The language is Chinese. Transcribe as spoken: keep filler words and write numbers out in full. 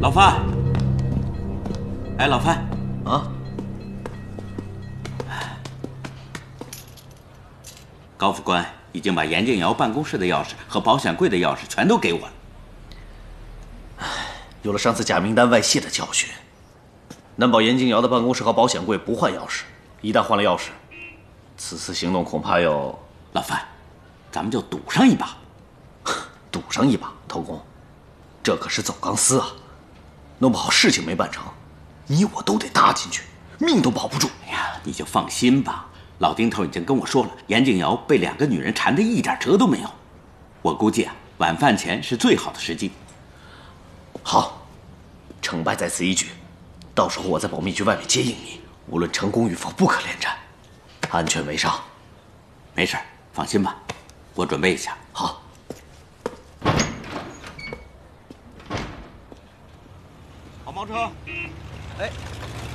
老范，哎，老范， 啊， 高副官已经把严静瑶办公室的钥匙和保险柜的钥匙全都给我了。 唉，有了上次假名单外泄的教训，难保严静瑶的办公室和保险柜不换钥匙。一旦换了钥匙，此次行动恐怕要…… 老范，咱们就赌上一把。 赌上一把，头公，这可是走钢丝啊！弄不好事情没办成，你我都得搭进去，命都保不住。 哎呀，你就放心吧，老丁头已经跟我说了，严静瑶被两个女人缠得一点辙都没有。我估计啊，晚饭前是最好的时机。 好，成败在此一举，到时候我在保密局外面接应你，无论成功与否，不可恋战，安全为上。 没事，放心吧，我准备一下。 好。 好，毛车。 哎，